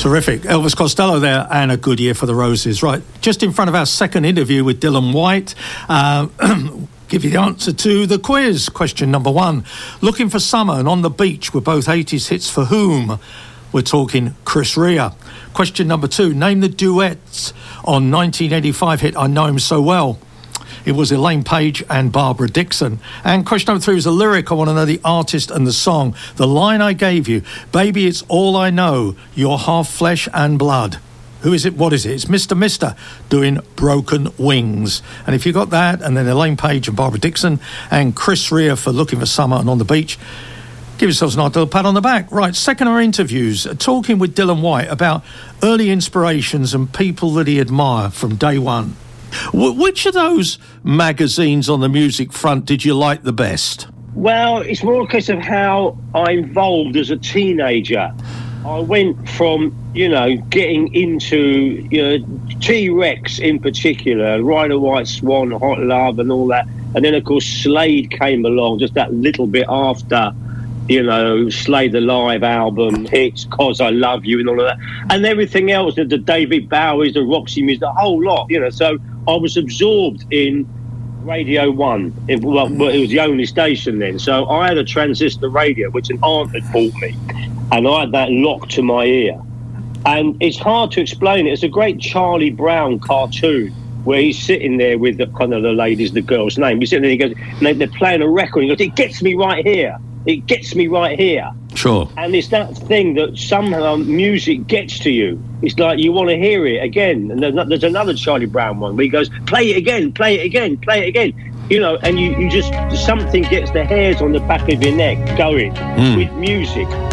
Terrific. Elvis Costello there, and a good year for the Roses. Right, just in front of our second interview with Dylan White, give you the answer to the quiz. Question number 1. Looking for Summer and On the Beach were both 80s hits for whom? We're talking Chris Rea. Question number 2. Name the duets on 1985 hit I Know Him So Well. It was Elaine Page and Barbara Dixon. And question number 3 is a lyric. I want to know the artist and the song. The line I gave you, baby, it's all I know, you're half flesh and blood. Who is it? What is it? It's Mr. Mister doing Broken Wings. And if you got that, and then Elaine Page and Barbara Dixon, and Chris Rea for Looking for Summer and On the Beach, give yourselves a nice little pat on the back. Right, second our interviews, talking with Dylan White about early inspirations and people that he admired from day one. Which of those magazines on the music front did you like the best? Well, it's more a case of how I evolved as a teenager. I went from, getting into, T-Rex in particular, Ride a White Swan, Hot Love and all that. And then, of course, Slade came along just that little bit after, Slade the Live album, hits, Cause I Love You and all of that. And everything else, the David Bowies, the Roxy Music, the whole lot, So I was absorbed in Radio 1. It was the only station then. So I had a transistor radio, which an aunt had bought me. And I had that locked to my ear. And it's hard to explain it. It's a great Charlie Brown cartoon where he's sitting there with the ladies, the girl's name. He's sitting there, he goes, and they're playing a record. He goes, it gets me right here. It gets me right here. Sure. And it's that thing that somehow music gets to you. It's like you want to hear it again. And there's another Charlie Brown one where he goes, play it again, play it again, play it again. And you just, something gets the hairs on the back of your neck going with music.